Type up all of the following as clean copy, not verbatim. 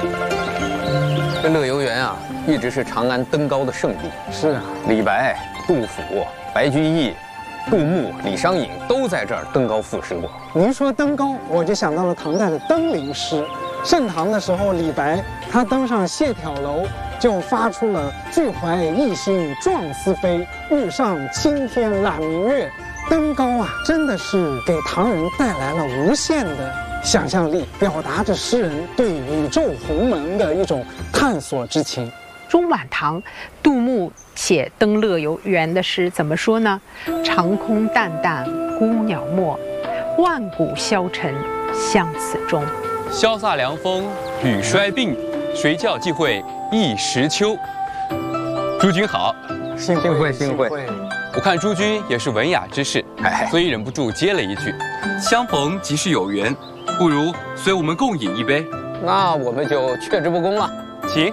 这乐游原啊，一直是长安登高的圣地。 是啊， 李白、杜甫、白居易、杜牧、李商隐都在这儿登高赋诗过。 您说登高，我就想到了唐代的登临诗。盛唐的时候，李白他登上谢眺楼，就发出了“俱怀逸兴壮思飞，欲上青天揽明月”。登高啊，真的是给唐人带来了无限的想象力，表达着诗人对宇宙鸿蒙的一种探索之情。 中晚唐杜牧写登乐游原的诗怎么说呢？长空淡淡孤鸟没，万古消沉相思中。 萧飒凉风雨衰鬓，谁教既会一时秋。诸君好， 幸会幸会。 我看诸君也是文雅之士，所以忍不住接了一句：相逢即是有缘，不如随我们共饮一杯。 那我们就却之不恭了，请。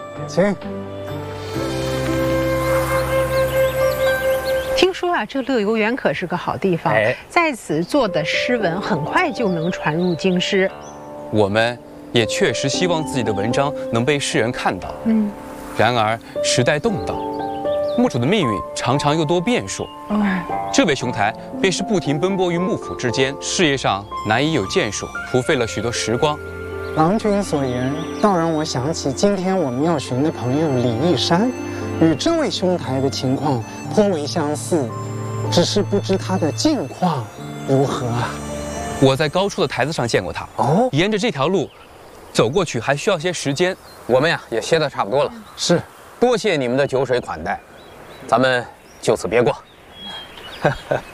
听说啊，这乐游原可是个好地方，在此做的诗文很快就能传入京师。 我们也确实希望自己的文章能被世人看到。然而时代动荡，墓主的命运常常又多变数。这位兄台便是不停奔波于幕府之间，事业上难以有建树，颓废了许多时光。 郎君所言，倒让我想起今天我们要寻的朋友李义山，与这位兄台的情况颇为相似，只是不知他的近况如何啊。 我在高处的台子上见过他。沿着这条路走过去还需要些时间。 我们呀也歇得差不多了。 是， 多谢你们的酒水款待，咱们就此别过。